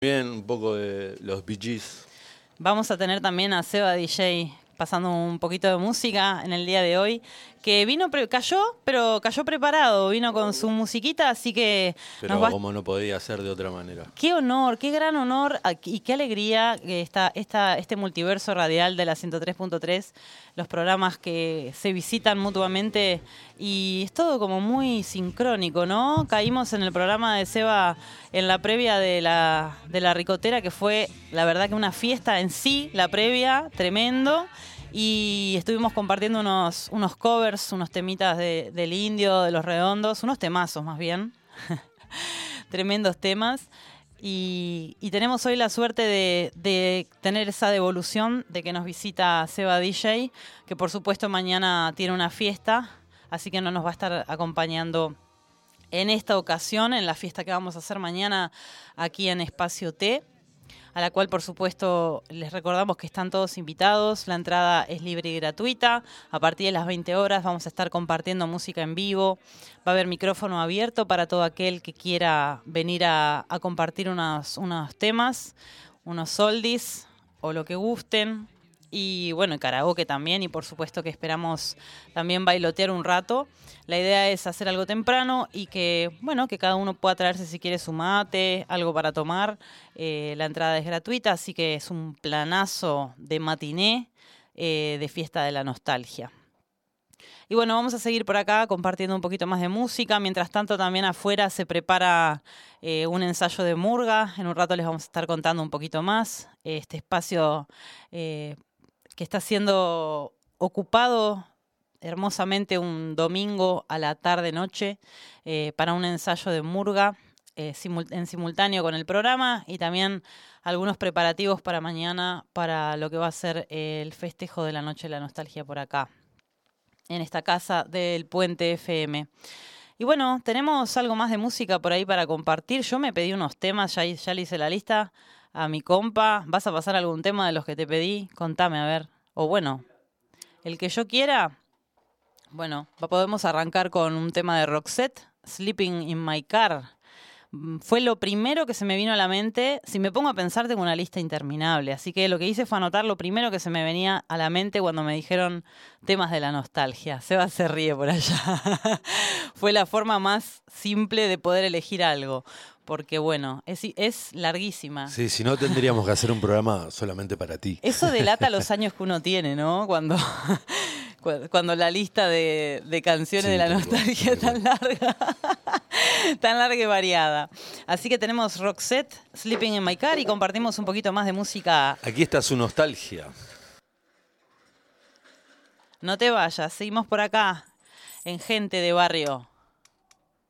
Bien, un poco de los Bee Gees. Vamos a tener también a Seba DJ pasando un poquito de música en el día de hoy, que cayó preparado, vino con su musiquita, así que... Pero como no podía ser de otra manera. Qué honor, qué gran honor y qué alegría que este multiverso radial de la 103.3, los programas que se visitan mutuamente y es todo como muy sincrónico, ¿no? Caímos en el programa de Seba en la previa de la Ricotera, que fue la verdad que una fiesta en sí, la previa, tremendo. Y estuvimos compartiendo unos covers, unos temitas del Indio, de Los Redondos, unos temazos más bien, tremendos temas. Y tenemos hoy la suerte de tener esa devolución de que nos visita Seba DJ, que por supuesto mañana tiene una fiesta, así que no nos va a estar acompañando en esta ocasión, en la fiesta que vamos a hacer mañana aquí en Espacio T, a la cual por supuesto les recordamos que están todos invitados. La entrada es libre y gratuita. A partir de las 20 horas vamos a estar compartiendo música en vivo. Va a haber micrófono abierto para todo aquel que quiera venir a compartir unos temas, unos oldies o lo que gusten. Y bueno, karaoke también, y por supuesto que esperamos también bailotear un rato. La idea es hacer algo temprano y que cada uno pueda traerse si quiere su mate, algo para tomar. La entrada es gratuita, así que es un planazo de matiné de fiesta de la nostalgia. Y bueno, vamos a seguir por acá compartiendo un poquito más de música. Mientras tanto, también afuera se prepara un ensayo de murga. En un rato les vamos a estar contando un poquito más. Este espacio que está siendo ocupado hermosamente un domingo a la tarde-noche para un ensayo de murga en simultáneo con el programa, y también algunos preparativos para mañana para lo que va a ser el festejo de la Noche de la Nostalgia por acá, en esta casa del Puente FM. Y bueno, tenemos algo más de música por ahí para compartir. Yo me pedí unos temas, ya le hice la lista a mi compa. ¿Vas a pasar algún tema de los que te pedí? Contame, a ver. O bueno, el que yo quiera. Bueno, podemos arrancar con un tema de Roxette, Sleeping in My Car. Fue lo primero que se me vino a la mente. Si me pongo a pensar, tengo una lista interminable. Así que lo que hice fue anotar lo primero que se me venía a la mente cuando me dijeron temas de la nostalgia. Seba se ríe por allá. Fue la forma más simple de poder elegir algo. Porque bueno, es larguísima. Sí, si no tendríamos que hacer un programa solamente para ti. Eso delata los años que uno tiene, ¿no? Cuando la lista de canciones de la nostalgia es tan larga. Tan larga y variada. Así que tenemos Roxette, Sleeping in My Car, y compartimos un poquito más de música. Aquí está su nostalgia. No te vayas, seguimos por acá en Gente de Barrio.